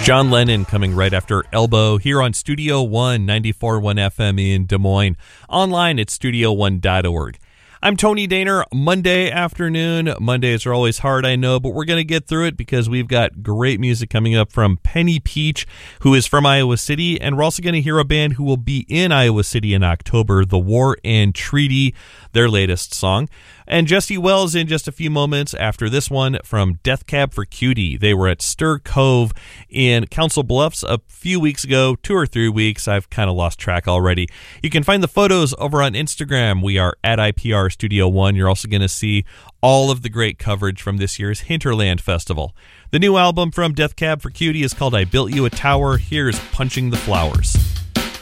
John Lennon coming right after Elbow here on Studio One, 94.1 FM in Des Moines. Online at studio1.org. I'm Tony Daner. Monday afternoon. Mondays are always hard, I know, but we're going to get through it because we've got great music coming up from Penny Peach, who is from Iowa City, and we're also going to hear a band who will be in Iowa City in October, The War and Treaty, their latest song. And Jesse Wells in just a few moments after this one from Death Cab for Cutie. They were at Stir Cove in Council Bluffs a few weeks ago, 2 or 3 weeks. I've kind of lost track already. You can find the photos over on Instagram. We are at IPR Studio One. You're also going to see all of the great coverage from this year's Hinterland Festival. The new album from Death Cab for Cutie is called I Built You a Tower. Here's Punching the Flowers.